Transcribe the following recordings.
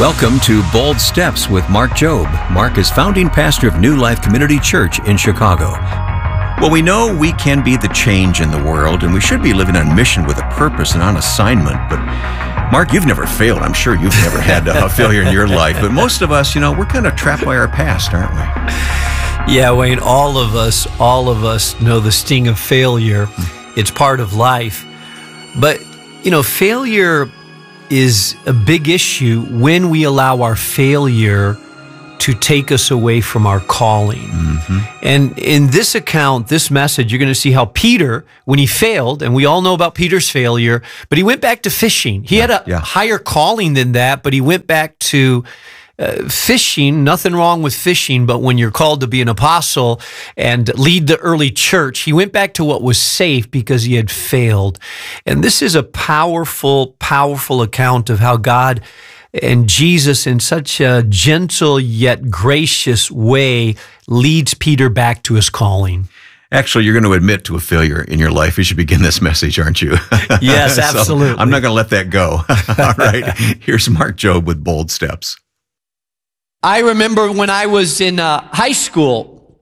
Welcome to Bold Steps with Mark Jobe. Mark is founding pastor of New Life Community Church in Chicago. Well, we know we can be the change in the world, and we should be living on mission with a purpose and on assignment. But Mark, you've never failed. I'm sure you've never had a failure in your life. But most of us, we're kind of trapped by our past, aren't we? Yeah, Wayne, all of us know the sting of failure. It's part of life. But, failure is a big issue when we allow our failure to take us away from our calling. And in this account, this message, you're going to see how Peter, when he failed, and we all know about Peter's failure, but he went back to fishing. He had a higher calling than that, but he went back to fishing. Nothing wrong with fishing, but when you're called to be an apostle and lead the early church, he went back to what was safe because he had failed. And this is a powerful, powerful account of how God and Jesus, in such a gentle yet gracious way, leads Peter back to his calling. Actually, you're going to admit to a failure in your life as you begin this message, aren't you? Yes, absolutely. So I'm not going to let that go. All right. Here's Mark Jobe with Bold Steps. I remember when I was in high school,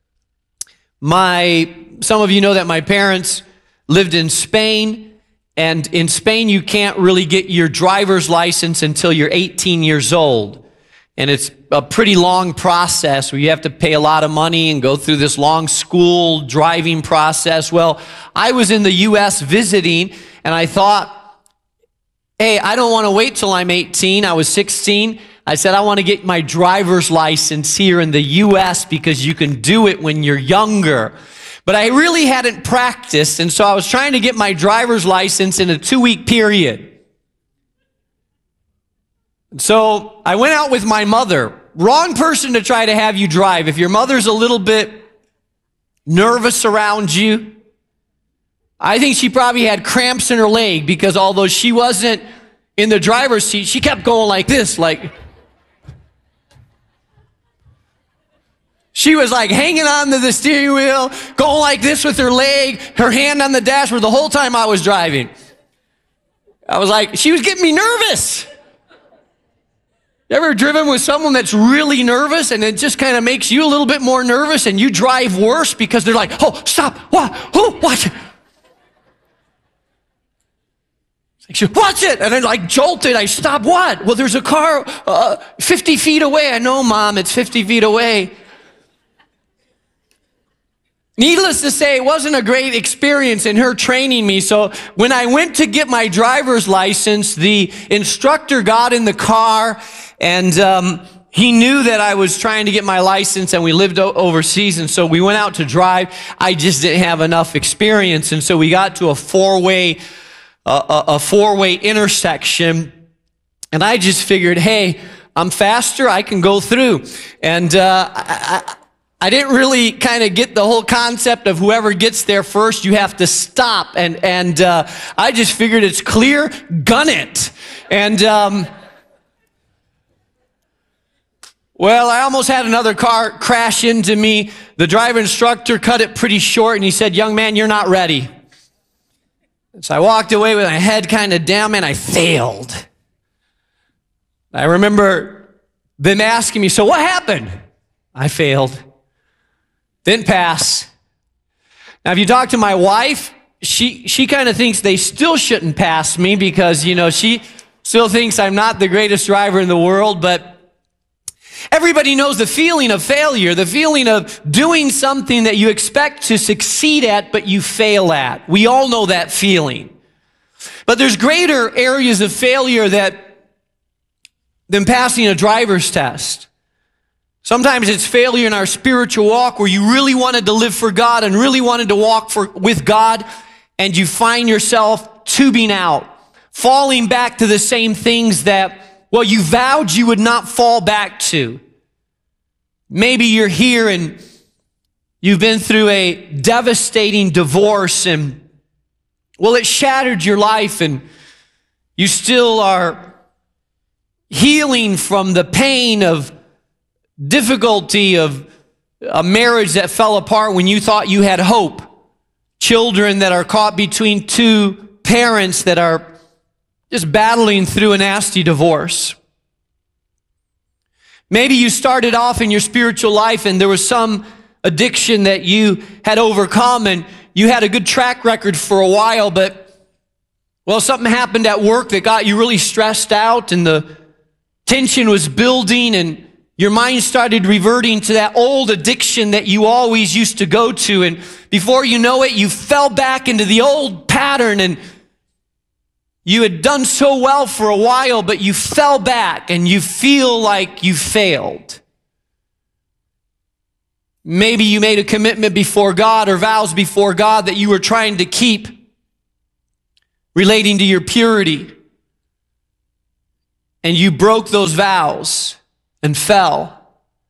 some of you know that my parents lived in Spain, and in Spain you can't really get your driver's license until you're 18 years old. And it's a pretty long process where you have to pay a lot of money and go through this long school driving process. Well, I was in the U.S. visiting, and I thought, hey, I don't want to wait till I'm 18. I was 16. I said, I want to get my driver's license here in the U.S. because you can do it when you're younger. But I really hadn't practiced, and so I was trying to get my driver's license in a 2-week period. So I went out with my mother. Wrong person to try to have you drive. If your mother's a little bit nervous around you, I think she probably had cramps in her leg, because although she wasn't in the driver's seat, she kept going like this, she was like hanging on to the steering wheel, going like this with her leg, her hand on the dashboard the whole time I was driving. I was like, she was getting me nervous. You ever driven with someone that's really nervous, and it just kind of makes you a little bit more nervous, and you drive worse because they're like, oh, stop, what, oh, watch it. Watch it. And then jolted. I stopped. What? Well, there's a car 50 feet away. I know, Mom, it's 50 feet away. Needless to say, it wasn't a great experience in her training me. So when I went to get my driver's license, the instructor got in the car, and he knew that I was trying to get my license, and we lived overseas, and so we went out to drive. I just didn't have enough experience, and so we got to a four-way intersection, and I just figured, hey, I'm faster, I can go through. And I didn't really kind of get the whole concept of whoever gets there first, you have to stop. And I just figured it's clear, gun it. And well, I almost had another car crash into me. The driver instructor cut it pretty short, and he said, young man, you're not ready. So I walked away with my head kind of down, and I failed. I remember them asking me, so what happened? I failed. Didn't pass. Now, if you talk to my wife, she kind of thinks they still shouldn't pass me because, she still thinks I'm not the greatest driver in the world, but everybody knows the feeling of failure, the feeling of doing something that you expect to succeed at, but you fail at. We all know that feeling. But there's greater areas of failure than passing a driver's test. Sometimes it's failure in our spiritual walk where you really wanted to live for God and really wanted to walk with God, and you find yourself tubing out, falling back to the same things that, you vowed you would not fall back to. Maybe you're here and you've been through a devastating divorce, and, it shattered your life, and you still are healing from the pain of difficulty of a marriage that fell apart when you thought you had hope. Children that are caught between two parents that are just battling through a nasty divorce. Maybe you started off in your spiritual life and there was some addiction that you had overcome and you had a good track record for a while, but, well, something happened at work that got you really stressed out and the tension was building and your mind started reverting to that old addiction that you always used to go to. And before you know it, you fell back into the old pattern and you had done so well for a while, but you fell back and you feel like you failed. Maybe you made a commitment before God or vows before God that you were trying to keep relating to your purity. And you broke those vows and fell.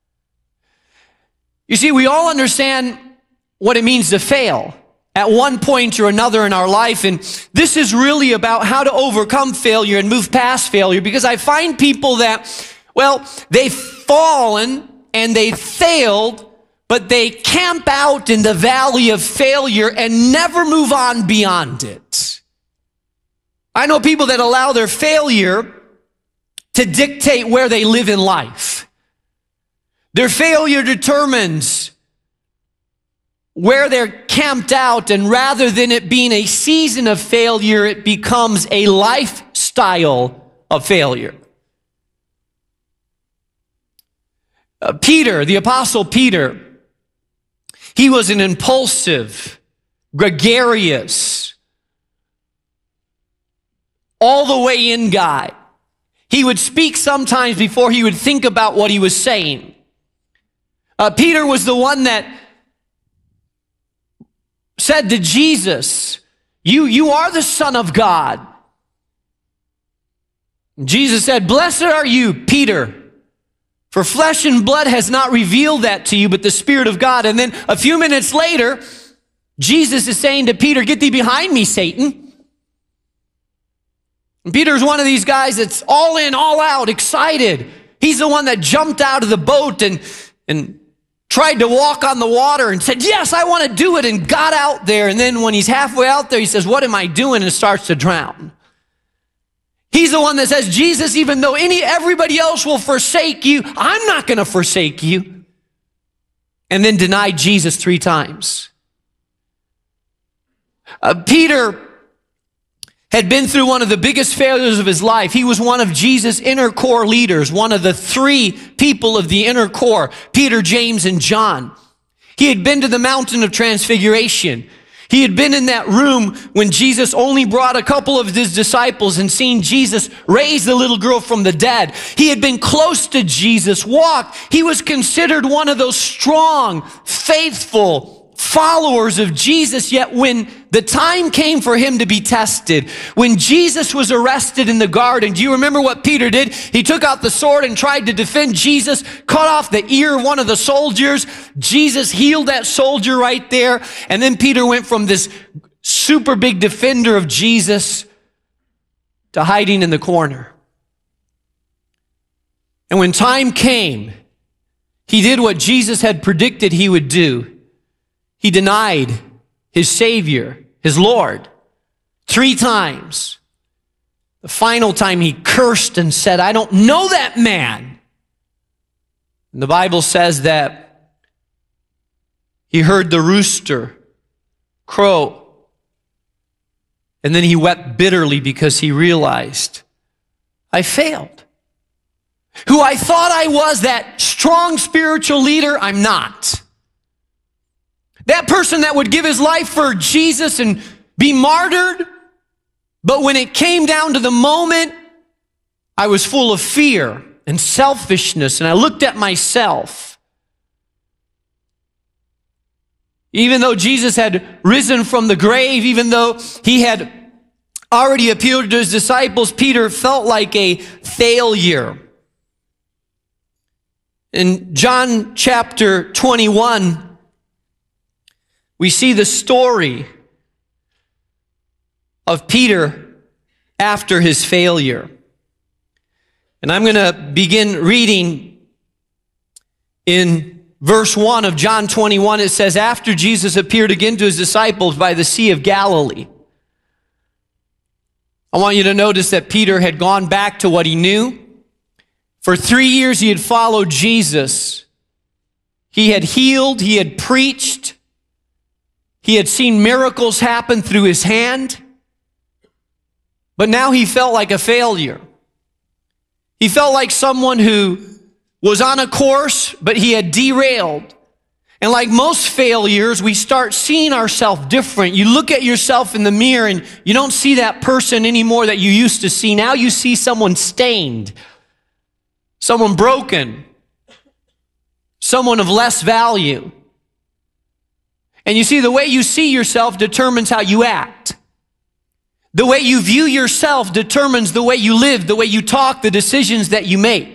You see, we all understand what it means to fail at one point or another in our life. And this is really about how to overcome failure and move past failure, because I find people that, well, they've fallen and they failed, but they camp out in the valley of failure and never move on beyond it. I know people that allow their failure to dictate where they live in life. Their failure determines where they're camped out, and rather than it being a season of failure, it becomes a lifestyle of failure. Peter, the Apostle Peter, he was an impulsive, gregarious, all the way in guy. He would speak sometimes before he would think about what he was saying. Peter was the one that said to Jesus, you are the Son of God. Jesus said, "Blessed are you, Peter, for flesh and blood has not revealed that to you, but the Spirit of God." And then a few minutes later, Jesus is saying to Peter, "Get thee behind me, Satan." And Peter's one of these guys that's all in, all out, excited. He's the one that jumped out of the boat and tried to walk on the water and said, "Yes, I want to do it," and got out there. And then when he's halfway out there, he says, "What am I doing?" and starts to drown. He's the one that says, "Jesus, even though everybody else will forsake you, I'm not going to forsake you." And then denied Jesus 3 times. Peter had been through one of the biggest failures of his life. He was one of Jesus' inner core leaders, one of the 3 people of the inner core, Peter, James, and John. He had been to the mountain of transfiguration. He had been in that room when Jesus only brought a couple of his disciples and seen Jesus raise the little girl from the dead. He had been close to Jesus, walked. He was considered one of those strong, faithful followers of Jesus. Yet when the time came for him to be tested, when Jesus was arrested in the garden, do you remember what Peter did? He took out the sword and tried to defend Jesus, cut off the ear of one of the soldiers. Jesus healed that soldier right there. And then Peter went from this super big defender of Jesus to hiding in the corner. And when time came, he did what Jesus had predicted he would do. He denied his Savior, his Lord, 3 times. The final time he cursed and said, "I don't know that man." And the Bible says that he heard the rooster crow, and then he wept bitterly because he realized, "I failed. Who I thought I was, that strong spiritual leader, I'm not. That person that would give his life for Jesus and be martyred, but when it came down to the moment, I was full of fear and selfishness, and I looked at myself." Even though Jesus had risen from the grave, even though he had already appeared to his disciples, Peter felt like a failure. In John chapter 21, we see the story of Peter after his failure. And I'm going to begin reading in verse 1 of John 21. It says, "After Jesus appeared again to his disciples by the Sea of Galilee." I want you to notice that Peter had gone back to what he knew, For 3 years, he had followed Jesus. He had healed, he had preached, he had seen miracles happen through his hand, but now he felt like a failure. He felt like someone who was on a course, but he had derailed. And like most failures, we start seeing ourselves different. You look at yourself in the mirror and you don't see that person anymore that you used to see. Now you see someone stained, someone broken, someone of less value. And you see, the way you see yourself determines how you act. The way you view yourself determines the way you live, the way you talk, the decisions that you make.